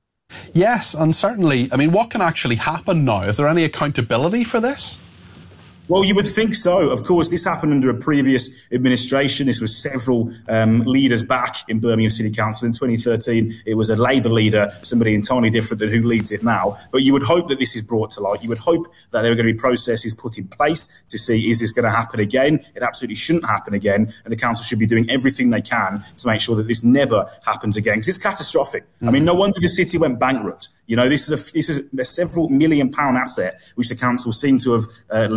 Yes, and certainly, I mean, what can actually happen now? Is there any accountability for this? Well, you would think so. Of course, this happened under a previous administration. This was several um, leaders back in Birmingham City Council. In twenty thirteen, it was a Labour leader, somebody entirely different than who leads it now. But you would hope that this is brought to light. You would hope that there are going to be processes put in place to see, is this going to happen again? It absolutely shouldn't happen again. And the council should be doing everything they can to make sure that this never happens again, because it's catastrophic. Mm. I mean, no wonder the city went bankrupt. You know, this is a, this is a several million pound asset which the council seem to have uh, legally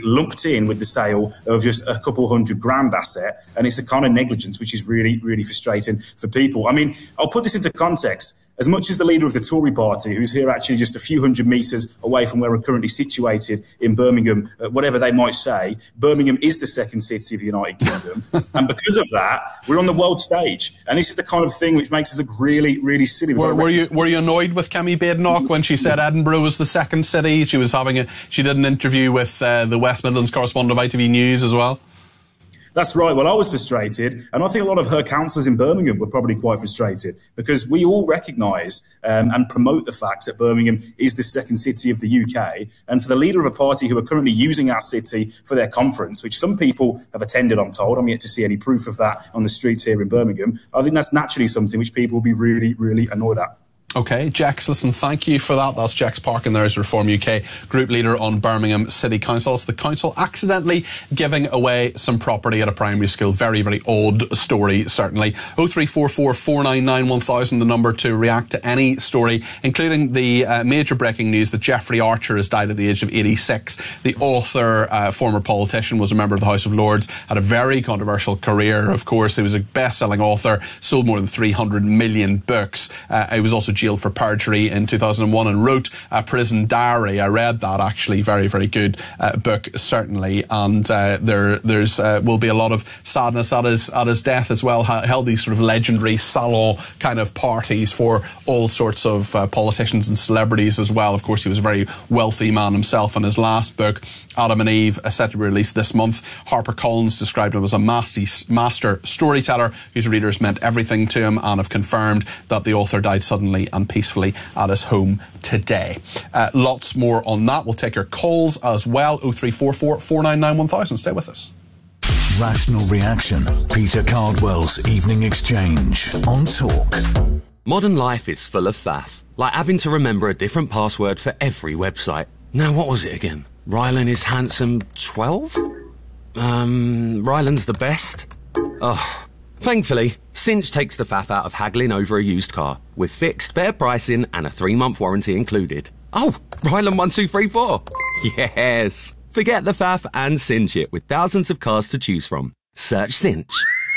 lumped in with the sale of just a couple hundred grand asset, and it's a kind of negligence which is really, really frustrating for people. I mean, I'll put this into context. As much as the leader of the Tory party, who's here actually just a few hundred metres away from where we're currently situated in Birmingham, uh, whatever they might say, Birmingham is the second city of the United Kingdom. And because of that, we're on the world stage. And this is the kind of thing which makes us look really, really silly. Were, were you were you annoyed with Kemi Badenoch when she said Edinburgh was the second city? She was having a, she did an interview with uh, the West Midlands correspondent of I T V News as well. That's right. Well, I was frustrated, and I think a lot of her councillors in Birmingham were probably quite frustrated, because we all recognise um, and promote the fact that Birmingham is the second city of the U K, and for the leader of a party who are currently using our city for their conference, which some people have attended, I'm told, I'm yet to see any proof of that on the streets here in Birmingham, I think that's naturally something which people will be really, really annoyed at. OK, Jex, listen, thank you for that. That's Jex Parkin there as Reform U K group leader on Birmingham City Council. It's the council accidentally giving away some property at a primary school. Very, very odd story, certainly. oh three four four, four nine nine, one thousand, the number to react to any story, including the uh, major breaking news that Jeffrey Archer has died at the age of eighty-six. The author, uh, former politician, was a member of the House of Lords, had a very controversial career, of course. He was a best-selling author, sold more than three hundred million books. Uh, he was also jailed for perjury in two thousand one and wrote a Prison Diary. I read that, actually. Very, very good uh, book, certainly. And uh, there there's uh, will be a lot of sadness at his at his death as well. H- held these sort of legendary salon kind of parties for all sorts of uh, politicians and celebrities as well. Of course, he was a very wealthy man himself, and his last book, Adam and Eve, is set to be released this month. HarperCollins described him as a masty, master storyteller whose readers meant everything to him, and have confirmed that the author died suddenly and peacefully at his home today. Uh, lots more on that. We'll take your calls as well. oh three four four, four nine nine, one thousand. Stay with us. Rational Reaction. Peter Cardwell's Evening Exchange on Talk. Modern life is full of faff, like having to remember a different password for every website. Now, what was it again? Rylan is handsome twelve? Um, Rylan's the best? Oh. Thankfully, Cinch takes the faff out of haggling over a used car, with fixed fair pricing and a three-month warranty included. Oh, Rylan one two three four. Yes. Forget the faff and cinch it with thousands of cars to choose from. Search Cinch.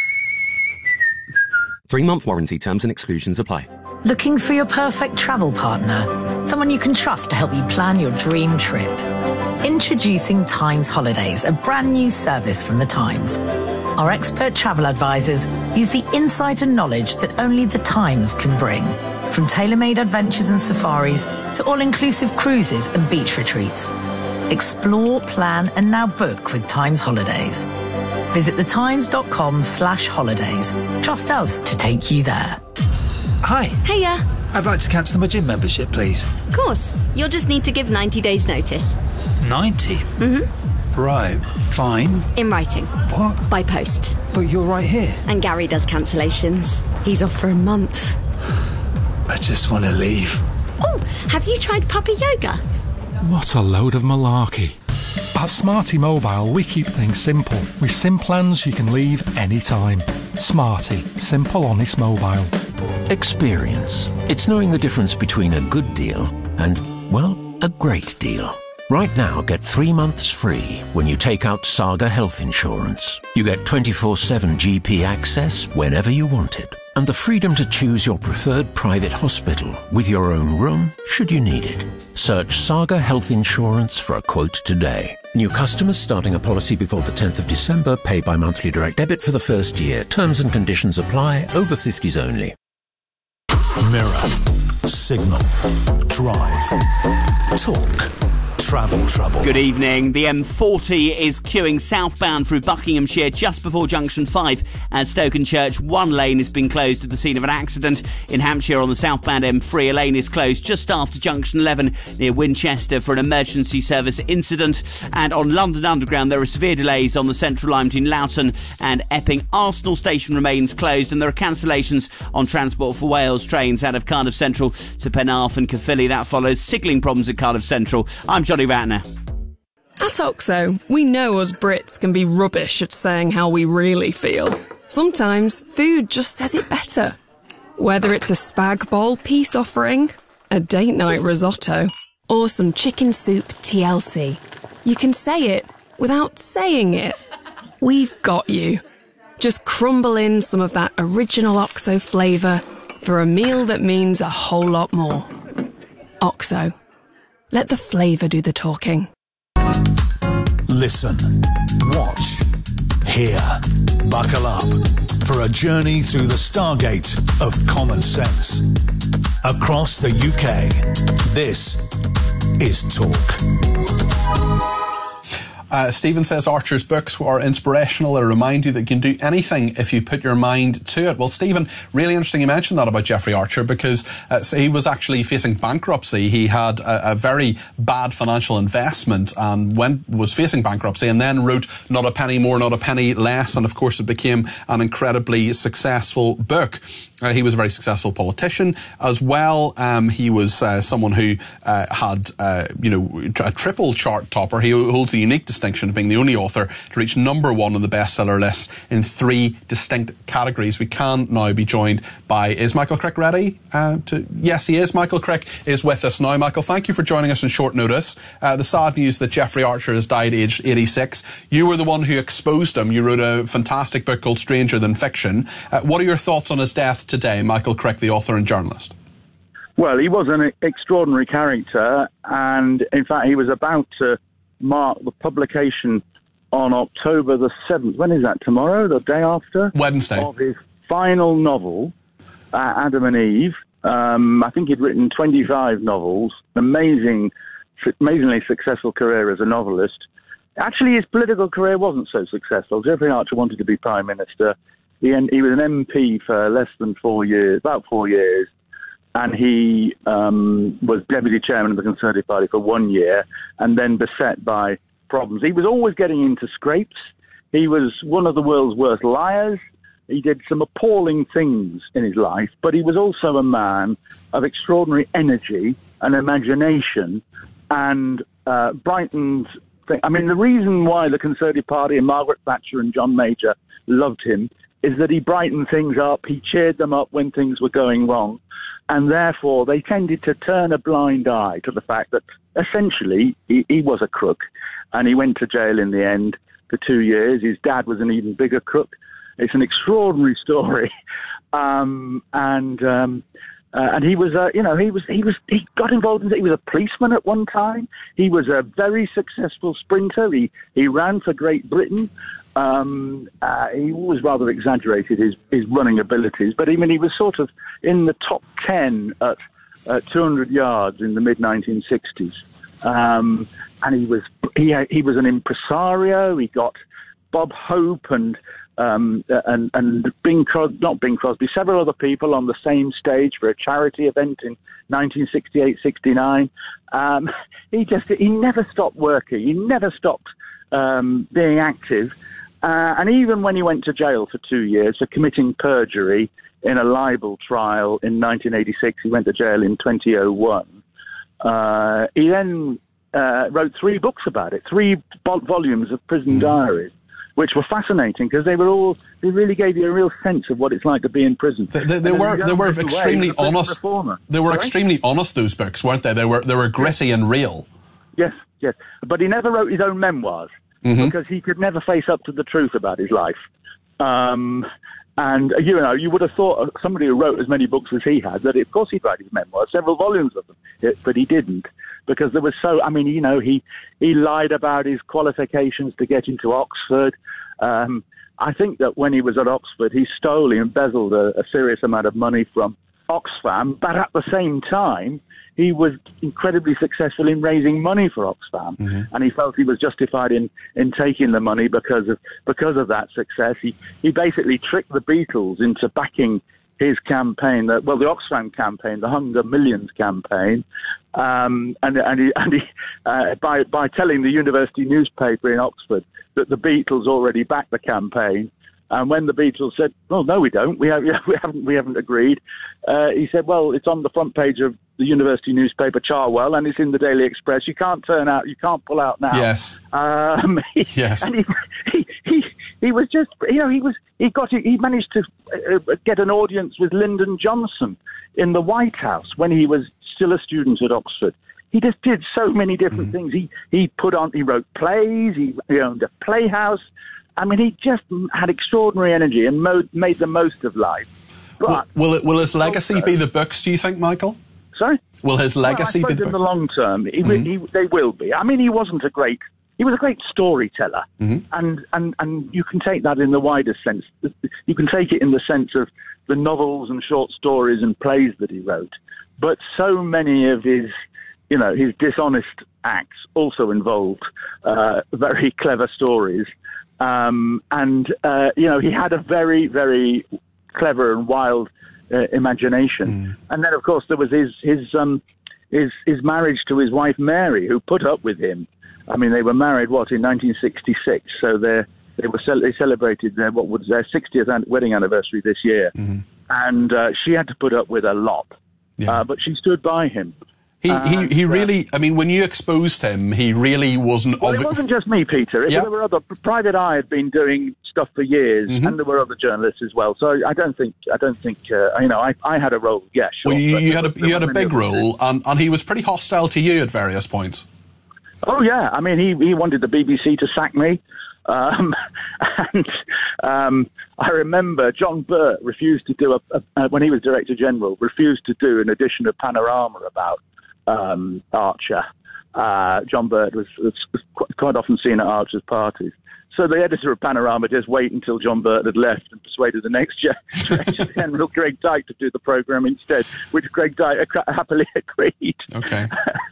Three-month warranty terms and exclusions apply. Looking for your perfect travel partner? Someone you can trust to help you plan your dream trip? Introducing Times Holidays, a brand new service from the Times. Our expert travel advisors use the insight and knowledge that only the Times can bring. From tailor-made adventures and safaris to all-inclusive cruises and beach retreats. Explore, plan and now book with Times Holidays. Visit thetimes.com slash holidays. Trust us to take you there. Hi. Hiya. I'd like to cancel my gym membership, please. Of course. You'll just need to give ninety days notice. ninety? Mm-hmm. Right, fine. In writing. What? By post. But you're right here. And Gary does cancellations. He's off for a month. I just want to leave. Oh, have you tried puppy yoga? What a load of malarkey. At Smarty Mobile, we keep things simple. With SIM plans you can leave anytime. Smarty. Simple, honest mobile. Experience. It's knowing the difference between a good deal and, well, a great deal. Right now, get three months free when you take out Saga Health Insurance. You get twenty-four seven G P access whenever you want it, and the freedom to choose your preferred private hospital with your own room should you need it. Search Saga Health Insurance for a quote today. New customers starting a policy before the tenth of December pay by monthly direct debit for the first year. Terms and conditions apply. Over fifties only. Mirror. Signal. Drive. Talk. Travel trouble. Good evening. The M forty is queuing southbound through Buckinghamshire just before junction five at Stokenchurch. One lane has been closed at the scene of an accident. In Hampshire on the southbound M three, a lane is closed just after junction eleven near Winchester for an emergency service incident. And on London Underground, there are severe delays on the central line between Loughton and Epping. Arsenal station remains closed, and there are cancellations on Transport for Wales trains out of Cardiff Central to Penarth and Caerphilly. That follows signalling problems at Cardiff Central. I'm Johnny Ratner. At Oxo, we know us Brits can be rubbish at saying how we really feel. Sometimes food just says it better. Whether it's a spag bol peace offering, a date night risotto, or some chicken soup T L C. You can say it, without saying it, we've got you. Just crumble in some of that original OXO flavour for a meal that means a whole lot more. OXO. Let the flavour do the talking. Listen, watch, hear, buckle up for a journey through the stargate of common sense. Across the U K, this is Talk. Uh, Stephen says Archer's books are inspirational. They remind you that you can do anything if you put your mind to it. Well, Stephen, really interesting you mentioned that about Jeffrey Archer, because uh, so he was actually facing bankruptcy. He had a, a very bad financial investment and went was facing bankruptcy, and then wrote Not a Penny More, Not a Penny Less, and of course it became an incredibly successful book. Uh, he was a very successful politician as well. Um, he was uh, someone who uh, had, uh, you know, a triple chart topper. He holds a unique distinction of being the only author to reach number one on the bestseller list in three distinct categories. We can now be joined by, is Michael Crick ready? Uh, to, yes, he is. Michael Crick is with us now. Michael, thank you for joining us on short notice. Uh, the sad news that Jeffrey Archer has died aged eighty-six. You were the one who exposed him. You wrote a fantastic book called Stranger Than Fiction. Uh, what are your thoughts on his death today, Michael Crick, the author and journalist? Well, he was an extraordinary character, and in fact, he was about to mark the publication on October the seventh. When is that? Tomorrow? The day after? Wednesday. Of his final novel, uh, Adam and Eve. Um, I think he'd written twenty-five novels. Amazing, amazingly successful career as a novelist. Actually, his political career wasn't so successful. Jeffrey Archer wanted to be Prime Minister. He, he was an M P for less than four years, about four years, and he um, was Deputy Chairman of the Conservative Party for one year, and then beset by problems. He was always getting into scrapes. He was one of the world's worst liars. He did some appalling things in his life, but he was also a man of extraordinary energy and imagination, and uh, brightened things. I mean, the reason why the Conservative Party and Margaret Thatcher and John Major loved him is that he brightened things up, he cheered them up when things were going wrong, and therefore they tended to turn a blind eye to the fact that essentially he, he was a crook, and he went to jail in the end for two years. His dad was an even bigger crook. It's an extraordinary story, um, and um, uh, and he was, uh, you know, he was he was he got involved in it. He was a policeman at one time. He was a very successful sprinter. He he ran for Great Britain. Um, uh, he always rather exaggerated his, his running abilities, but I mean, he was sort of in the top ten at uh, two hundred yards in the mid nineteen sixties. Um, and he was he he was an impresario. He got Bob Hope and um, and and Bing Crosby, not Bing Crosby, several other people on the same stage for a charity event in nineteen sixty-eight sixty-nine. Um, he just he never stopped working. He never stopped um, being active. Uh, and even when he went to jail for two years for committing perjury in a libel trial in nineteen eighty-six, he went to jail in two thousand one. Uh, he then uh, wrote three books about it, three volumes of prison diaries, which were fascinating because they were all, they really gave you a real sense of what it's like to be in prison. They, they, they were they were extremely honest. Reformer. They were Sorry? extremely honest, those books, weren't they? They were they were gritty and real. Yes, yes. But he never wrote his own memoirs. Mm-hmm. Because he could never face up to the truth about his life. Um, and, you know, you would have thought somebody who wrote as many books as he had, that of course he'd write his memoirs, several volumes of them, but he didn't. Because there was so, I mean, you know, he, he lied about his qualifications to get into Oxford. Um, I think that when he was at Oxford, he stole, he embezzled a, a serious amount of money from Oxfam, but at the same time, he was incredibly successful in raising money for Oxfam, mm-hmm. and he felt he was justified in, in taking the money because of because of that success. He he basically tricked the Beatles into backing his campaign, that well, the Oxfam campaign, the Hunger Millions campaign, um, and and he, and he uh, by by telling the university newspaper in Oxford that the Beatles already backed the campaign. And when the Beatles said, "Well, no, we don't. We have, we haven't. We haven't agreed," uh, he said, "Well, it's on the front page of the university newspaper Charwell, and it's in the Daily Express. You can't turn out. You can't pull out now." Yes. Um, he, yes. And he, he, he, he was just, you know, he was. He got. He managed to uh, get an audience with Lyndon Johnson in the White House when he was still a student at Oxford. he just did so many different mm-hmm. things. He he put on, he wrote plays, he, he owned a playhouse. I mean, he just had extraordinary energy and mo- made the most of life. But will, will, it, will his legacy also, be the books, do you think, Michael? Sorry? Will his legacy well, I be the in books? the long term, he, mm-hmm. he, they will be. I mean, he wasn't a great... He was a great storyteller, mm-hmm. and, and, and you can take that in the widest sense. You can take it in the sense of the novels and short stories and plays that he wrote. But so many of his, you know, his dishonest acts also involved uh, very clever stories. Um, and, uh, you know, he had a very, very clever and wild uh, imagination. Mm. And then, of course, there was his, his, um, his, his marriage to his wife, Mary, who put up with him. I mean, they were married, what, in nineteen sixty-six, so they they were they celebrated their, what was their sixtieth wedding anniversary this year, mm-hmm. and uh, she had to put up with a lot, yeah. uh, but she stood by him. He he, he really, I mean, when you exposed him, he really wasn't... Well, it wasn't just me, Peter. It, yeah. There were other... Private Eye had been doing stuff for years, mm-hmm. and there were other journalists as well, so I don't think, I don't think, uh, you know, I, I had a role, yeah, sure. Well, you, you had a, you had a big role, and, and he was pretty hostile to you at various points. Oh, yeah. I mean, he, he wanted the B B C to sack me. Um, and um, I remember John Burt refused to do, a, a, a, when he was Director General, refused to do an edition of Panorama about um, Archer. Uh, John Burt was, was quite often seen at Archer's parties. So the editor of Panorama just waited until John Burt had left and persuaded the next Director General, Greg Dyke, to do the programme instead, which Greg Dyke happily agreed. Okay.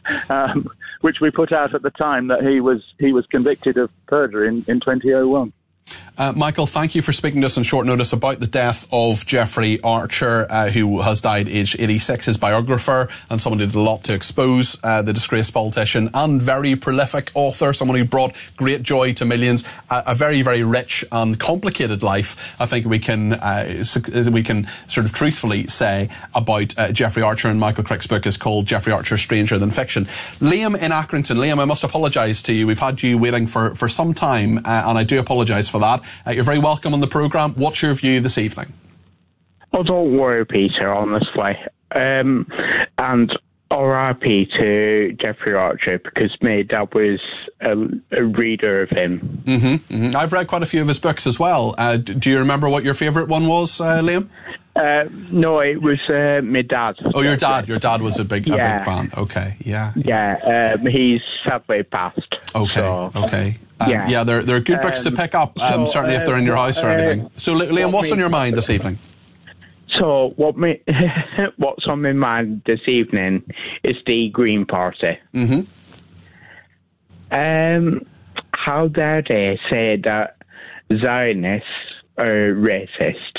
um, which we put out at the time that he was he was convicted of perjury in, in twenty oh one. Uh, Michael, thank you for speaking to us on short notice about the death of Jeffrey Archer, uh, who has died aged eighty-six, his biographer, and someone who did a lot to expose uh, the disgraced politician and very prolific author, someone who brought great joy to millions, uh, a very, very rich and complicated life, I think we can uh, we can sort of truthfully say about uh, Jeffrey Archer, and Michael Crick's book is called Jeffrey Archer, Stranger Than Fiction. Liam in Accrington. Liam, I must apologise to you. We've had you waiting for, for some time, uh, and I do apologise for that. Uh, you're very welcome on the programme. What's your view this evening? Oh, don't worry, Peter, honestly. Um, and R I P to Jeffrey Archer, because my dad was a, a reader of him. Mm-hmm, mm-hmm. I've read quite a few of his books as well. Uh, do you remember what your favourite one was, uh, Liam? Uh, no, it was uh, my dad. Oh, your dad. Your dad was a big, yeah. a big fan. Okay, yeah. Yeah, um, he's sadly passed. Okay, so, okay. Um, yeah. yeah, they're, they're good books um, to pick up, um, so, certainly uh, if they're in your house or anything. Uh, so, Liam, what's on your mind this evening? So, what me, what's on my mind this evening is the Green Party. Mm-hmm. Um, how dare they say that Zionists are racist?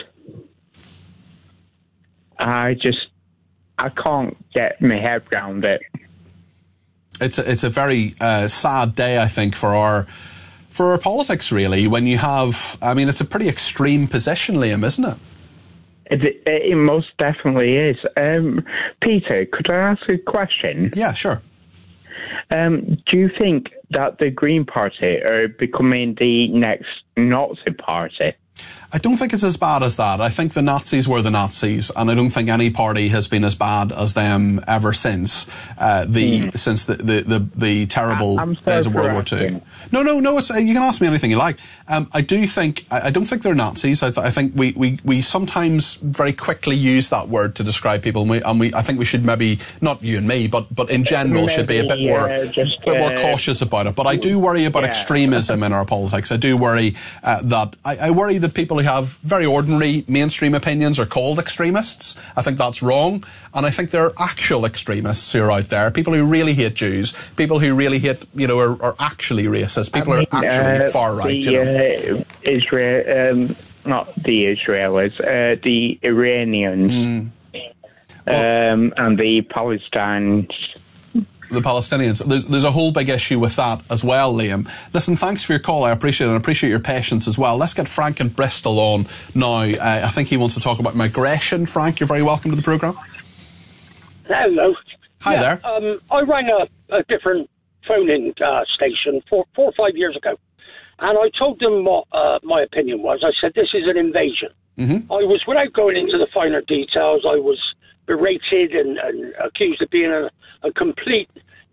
I just, I can't get my head around it. It's a, it's a very uh, sad day, I think, for our for our politics, really, when you have, I mean, it's a pretty extreme position, Liam, isn't it? It, it most definitely is. Um, Peter, could I ask a question? Yeah, sure. Um, do you think that the Green Party are becoming the next Nazi party? I don't think it's as bad as that. I think the Nazis were the Nazis, and I don't think any party has been as bad as them ever since uh, the mm. since the the, the, the terrible I'm days of World War Two. No, no, no. It's, uh, you can ask me anything you like. Um, I do think I, I don't think they're Nazis. I, th- I think we, we, we sometimes very quickly use that word to describe people, and we, and we I think we should maybe not you and me, but but in general maybe, should be a bit yeah, more just, bit more uh, cautious about it. But I do worry about yeah. extremism in our politics. I do worry uh, that I, I worry that people who have very ordinary mainstream opinions are called extremists. I think that's wrong, and I think there are actual extremists who are out there, people who really hate Jews, people who really hate, you know, are, are actually racist, people I mean, who are actually uh, far right. The, you know? uh, Israel, um, not the Israelis, uh, the Iranians, mm. well, um, and the Palestinians. The Palestinians. There's, there's a whole big issue with that as well, Liam. Listen, thanks for your call. I appreciate it, and I appreciate your patience as well. Let's get Frank in Bristol on now. Uh, I think he wants to talk about migration. Frank, you're very welcome to the programme. Hello. Hi yeah, there. Um, I rang a, a different phone-in uh, station four, four or five years ago, and I told them what uh, my opinion was. I said, this is an invasion. Mm-hmm. I was, without going into the finer details, I was berated and, and accused of being a, a complete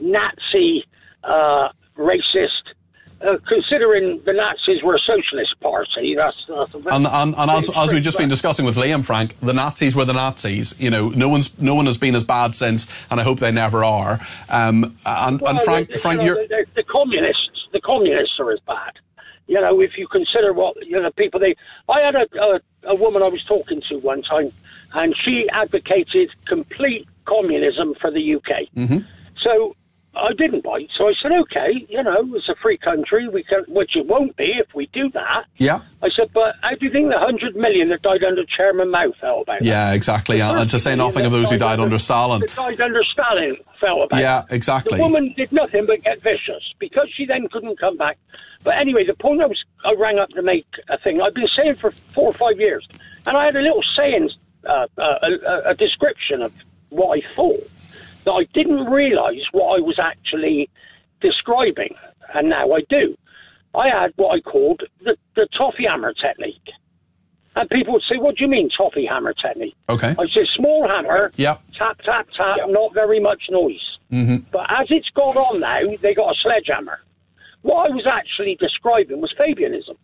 Nazi, uh, racist. Uh, considering the Nazis were a socialist party, that's, that's a very and and, and as, as we've just been discussing with Liam, Frank, the Nazis were the Nazis. You know, no one's no one has been as bad since, and I hope they never are. Um, and, well, and Frank, you Frank, know, you're the, the communists. The communists are as bad. You know, if you consider what you know, people they. I had a, a a woman I was talking to one time, and she advocated complete communism for the U K. Mm-hmm. So I didn't bite. So I said, okay, you know, it's a free country, we can, which it won't be if we do that. Yeah. I said, but how do you think the hundred million that died under Chairman Mao felt about it? Yeah, exactly. And, and to say nothing of those who died under Stalin. That died under Stalin felt about Yeah, it. exactly. The woman did nothing but get vicious because she then couldn't come back. But anyway, the point I was, I rang up to make a thing. I've been saying for four or five years, and I had a little saying, uh, uh, a, a description of what I thought, that I didn't realise what I was actually describing, and now I do. I had what I called the, the toffee hammer technique. And people would say, what do you mean, toffee hammer technique? Okay. I say, small hammer, yep. tap, tap, tap, yep. Not very much noise. Mm-hmm. But as it's gone on now, they got a sledgehammer. What I was actually describing was Fabianism,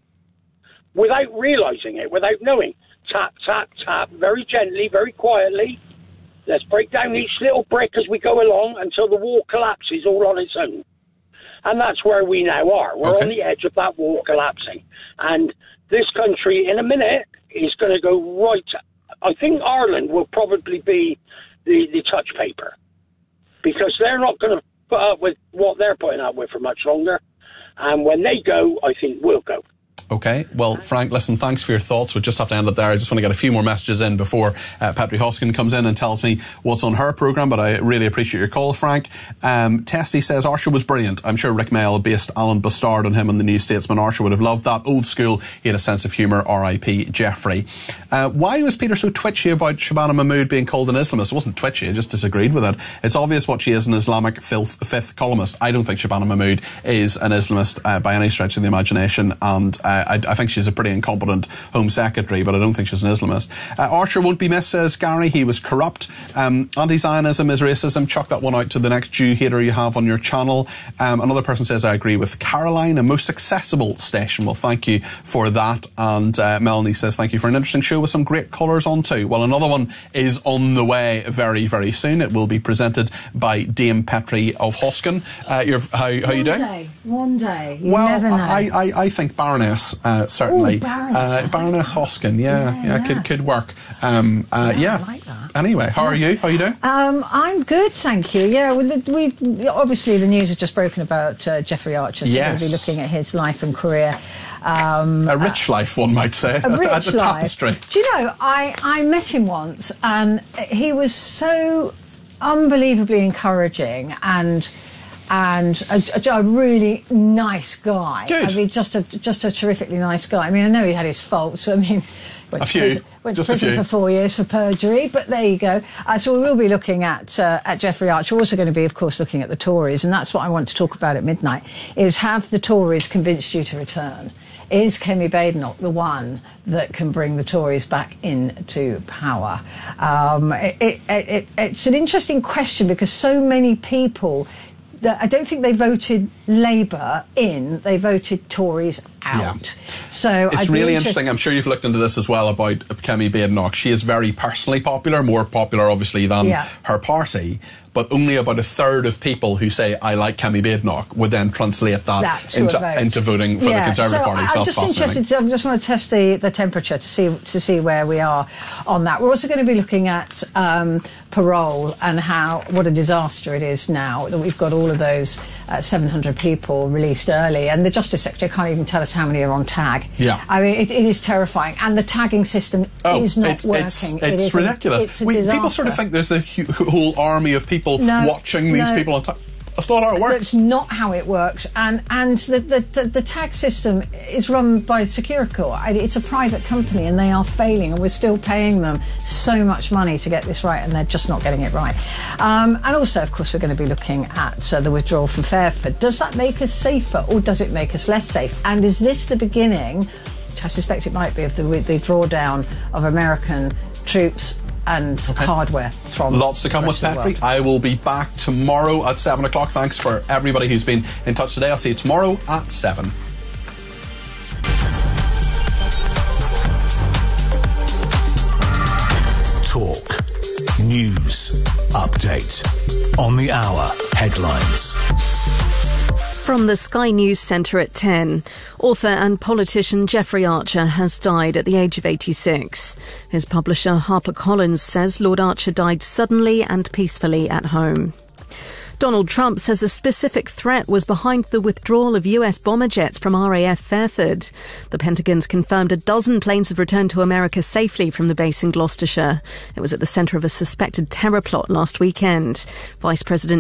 without realising it, without knowing. Tap, tap, tap, very gently, very quietly. Let's break down each little brick as we go along until the wall collapses all on its own. And that's where we now are. We're okay. on the edge of that wall collapsing. And this country, in a minute, is going to go right... I think Ireland will probably be the, the touch paper, because they're not going to put up with what they're putting up with for much longer. And when they go, I think we'll go. Okay. Well, Frank, listen, thanks for your thoughts. We just have to end it there. I just want to get a few more messages in before uh, Petri Hoskin comes in and tells me what's on her programme, but I really appreciate your call, Frank. Um, Testy says, Archer was brilliant. I'm sure Rick Mail based Alan Bastard on him in the New Statesman. Archer would have loved that. Old school. He had a sense of humour. R I P Jeffrey. Uh, why was Peter so twitchy about Shabana Mahmood being called an Islamist? It wasn't twitchy. I just disagreed with it. It's obvious what she is, an Islamic filth, fifth columnist. I don't think Shabana Mahmood is an Islamist uh, by any stretch of the imagination, and uh, I, I think she's a pretty incompetent Home Secretary, but I don't think she's an Islamist. Uh, Archer won't be missed, says Gary. He was corrupt. Um, anti-Zionism is racism. Chuck that one out to the next Jew hater you have on your channel. Um, another person says, I agree with Caroline, a most accessible station. Well, thank you for that. And uh, Melanie says, thank you for an interesting show with some great colours on too. Well, another one is on the way very, very soon. It will be presented by Dame Petri of Hoskin. Uh, you're, how how you doing? One day. One day. You well, never know. I, I, I think Baroness, uh, certainly. Ooh, Baroness. Uh, Baroness Hoskin, yeah, yeah, Yeah, yeah, yeah. Could, could work. Um, uh, yeah. I like that. Anyway, how are you? How are you doing? Um, I'm good, thank you. Yeah, well, the, we obviously the news has just broken about uh, Jeffrey Archer, so Yes. we'll be looking at his life and career. Um, A rich life, one might say. a rich At the life. tapestry. Do you know, I, I met him once, and he was so unbelievably encouraging and and a, a, a really nice guy. Good. I mean, just a just a terrifically nice guy. I mean, I know he had his faults. I mean, went A to few. prison, went Just to a prison few. for four years for perjury, but there you go. Uh, so we will be looking at uh, at Jeffrey Archer. We're also going to be, of course, looking at the Tories, and that's what I want to talk about at midnight. Is have the Tories convinced you to return? Is Kemi Badenoch the one that can bring the Tories back into power? Um, it, it, it, it's an interesting question because so many people, that I don't think they voted Labour in, they voted Tories out. Yeah. So It's I'd be really interest- interesting. I'm sure you've looked into this as well about Kemi Badenoch. She is very personally popular, more popular obviously than Yeah. her party, but only about a third of people who say I like Kemi Badenoch would then translate that, That to a into, vote. into voting for Yeah, the Conservative so Party. So I'm that's just fascinating. interested. I just want to test the, the temperature to see to see where we are on that. We're also going to be looking at um, parole and how what a disaster it is now that we've got all of those uh, seven hundred people released early, and the Justice Secretary can't even tell us how many are on tag. Yeah. I mean it, it is terrifying, and the tagging system Oh, is not it's, working. it's, It it's is a- ridiculous. it's a we, people disaster. sort of think there's a hu- whole army of people No, watching these no. people on time. That's not how it works. That's not how it works. And and the, the, the, the tag system is run by Securicor. I- It's a private company and they are failing, and we're still paying them so much money to get this right, and they're just not getting it right. Um, and also, of course, we're going to be looking at uh, the withdrawal from Fairford. Does that make us safer or does it make us less safe? And is this the beginning, which I suspect it might be, of the, the drawdown of American troops and Okay. hardware from Lots to come the with rest of the Petri. world. I will be back tomorrow at seven o'clock. Thanks for everybody who's been in touch today. I'll see you tomorrow at seven. Talk. News. Update. On the hour. Headlines. From the Sky News Centre at ten, author and politician Jeffrey Archer has died at the age of eighty-six. His publisher HarperCollins says Lord Archer died suddenly and peacefully at home. Donald Trump says a specific threat was behind the withdrawal of U S bomber jets from R A F Fairford. The Pentagon's confirmed a dozen planes have returned to America safely from the base in Gloucestershire. It was at the centre of a suspected terror plot last weekend. Vice President